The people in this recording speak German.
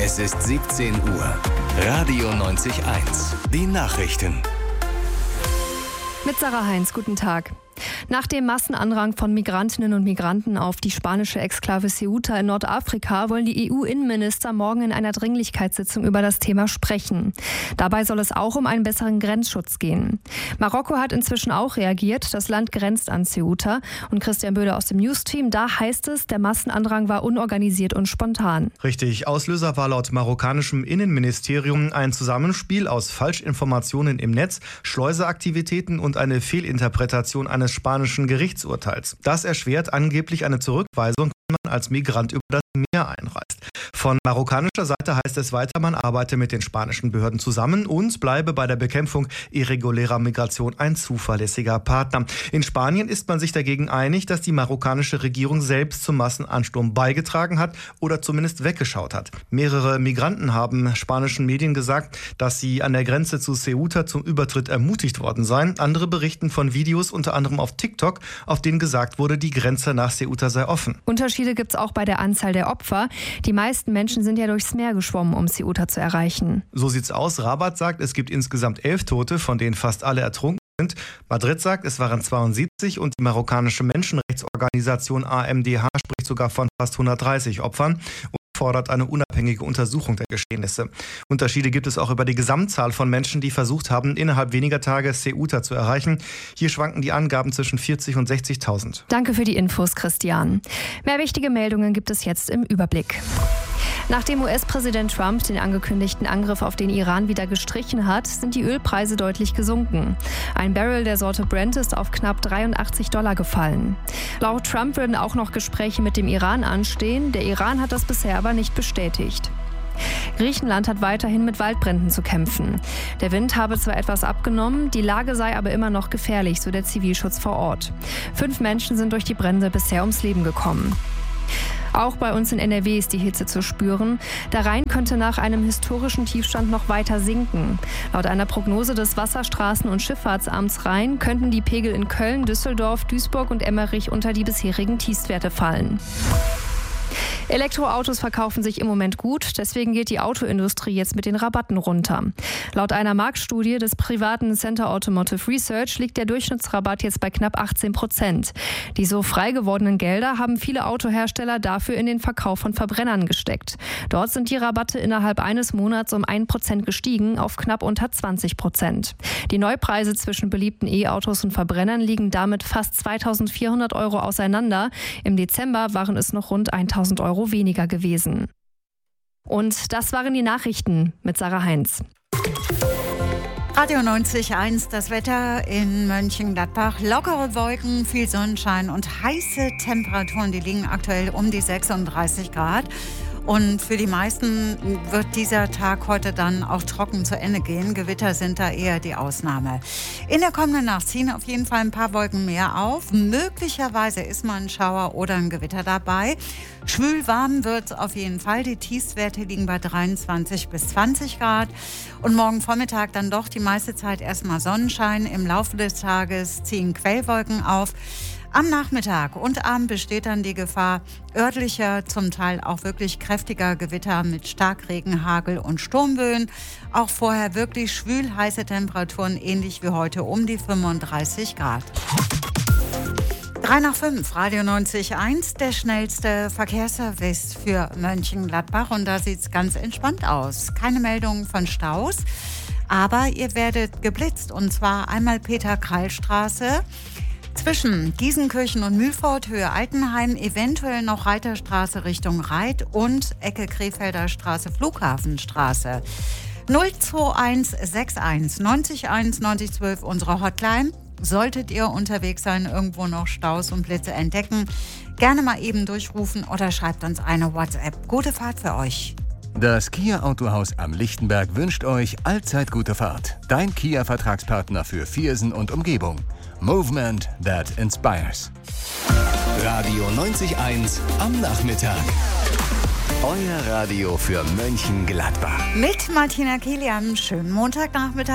Es ist 17 Uhr. Radio 90.1. Die Nachrichten. Mit Sarah Heinz, guten Tag. Nach dem Massenandrang von Migrantinnen und Migranten auf die spanische Exklave Ceuta in Nordafrika wollen die EU-Innenminister morgen in einer Dringlichkeitssitzung über das Thema sprechen. Dabei soll es auch um einen besseren Grenzschutz gehen. Marokko hat inzwischen auch reagiert. Das Land grenzt an Ceuta. Und Christian Böder aus dem Newsteam, da heißt es, der Massenandrang war unorganisiert und spontan. Richtig, Auslöser war laut marokkanischem Innenministerium ein Zusammenspiel aus Falschinformationen im Netz, Schleuseaktivitäten und eine Fehlinterpretation eines spanischen Gerichtsurteils. Das erschwert angeblich eine Zurückweisung, wenn man als Migrant über das Meer einreist. Von marokkanischer Seite heißt es weiter, man arbeite mit den spanischen Behörden zusammen und bleibe bei der Bekämpfung irregulärer Migration ein zuverlässiger Partner. In Spanien ist man sich dagegen einig, dass die marokkanische Regierung selbst zum Massenansturm beigetragen hat oder zumindest weggeschaut hat. Mehrere Migranten haben spanischen Medien gesagt, dass sie an der Grenze zu Ceuta zum Übertritt ermutigt worden seien. Andere berichten von Videos, unter anderem auf TikTok, auf denen gesagt wurde, die Grenze nach Ceuta sei offen. Unterschiede gibt es auch bei der Anzahl der Opfer. Die meisten Menschen sind ja durchs Meer geschwommen, um Ceuta zu erreichen. So sieht's aus. Rabat sagt, es gibt insgesamt 11 Tote, von denen fast alle ertrunken sind. Madrid sagt, es waren 72 und die marokkanische Menschenrechtsorganisation AMDH spricht sogar von fast 130 Opfern und fordert eine unabhängige Untersuchung der Geschehnisse. Unterschiede gibt es auch über die Gesamtzahl von Menschen, die versucht haben, innerhalb weniger Tage Ceuta zu erreichen. Hier schwanken die Angaben zwischen 40 und 60.000. Danke für die Infos, Christian. Mehr wichtige Meldungen gibt es jetzt im Überblick. Nachdem US-Präsident Trump den angekündigten Angriff auf den Iran wieder gestrichen hat, sind die Ölpreise deutlich gesunken. Ein Barrel der Sorte Brent ist auf knapp $83 gefallen. Laut Trump würden auch noch Gespräche mit dem Iran anstehen. Der Iran hat das bisher aber nicht bestätigt. Griechenland hat weiterhin mit Waldbränden zu kämpfen. Der Wind habe zwar etwas abgenommen, die Lage sei aber immer noch gefährlich, so der Zivilschutz vor Ort. 5 Menschen sind durch die Brände bisher ums Leben gekommen. Auch bei uns in NRW ist die Hitze zu spüren. Der Rhein könnte nach einem historischen Tiefstand noch weiter sinken. Laut einer Prognose des Wasserstraßen- und Schifffahrtsamts Rhein könnten die Pegel in Köln, Düsseldorf, Duisburg und Emmerich unter die bisherigen Tiefstwerte fallen. Elektroautos verkaufen sich im Moment gut, deswegen geht die Autoindustrie jetzt mit den Rabatten runter. Laut einer Marktstudie des privaten Center Automotive Research liegt der Durchschnittsrabatt jetzt bei knapp 18%. Die so frei gewordenen Gelder haben viele Autohersteller dafür in den Verkauf von Verbrennern gesteckt. Dort sind die Rabatte innerhalb eines Monats um 1% gestiegen auf knapp unter 20%. Die Neupreise zwischen beliebten E-Autos und Verbrennern liegen damit fast 2.400 € auseinander. Im Dezember waren es noch rund 1.000 € weniger gewesen. Und das waren die Nachrichten mit Sarah Heinz. Radio 90.1, das Wetter in Mönchengladbach. Lockere Wolken, viel Sonnenschein und heiße Temperaturen, die liegen aktuell um die 36 Grad. Und für die meisten wird dieser Tag heute dann auch trocken zu Ende gehen. Gewitter sind da eher die Ausnahme. In der kommenden Nacht ziehen auf jeden Fall ein paar Wolken mehr auf. Möglicherweise ist mal ein Schauer oder ein Gewitter dabei. Schwül warm wird es auf jeden Fall. Die Tiefstwerte liegen bei 23 bis 20 Grad. Und morgen Vormittag dann doch die meiste Zeit erstmal Sonnenschein. Im Laufe des Tages ziehen Quellwolken auf. Am Nachmittag und Abend besteht dann die Gefahr örtlicher, zum Teil auch wirklich kräftiger Gewitter mit Starkregen, Hagel und Sturmböen. Auch vorher wirklich schwül heiße Temperaturen, ähnlich wie heute um die 35 Grad. 3 nach 5, Radio 90.1, der schnellste Verkehrsservice für Mönchengladbach. Und da sieht es ganz entspannt aus. Keine Meldungen von Staus, aber ihr werdet geblitzt. Und zwar einmal Peter-Krall-Straße. Zwischen Gießenkirchen und Mühlfort, Höhe Altenheim, eventuell noch Reiterstraße Richtung Reit und Ecke Krefelder Straße, Flughafenstraße. 02161 90 12, unsere Hotline. Solltet ihr unterwegs sein, irgendwo noch Staus und Blitze entdecken, gerne mal eben durchrufen oder schreibt uns eine WhatsApp. Gute Fahrt für euch. Das Kia Autohaus am Lichtenberg wünscht euch allzeit gute Fahrt. Dein Kia-Vertragspartner für Viersen und Umgebung. Movement that inspires. Radio 90.1 am Nachmittag. Euer Radio für Mönchengladbach. Mit Martina Kilian. Schönen Montagnachmittag.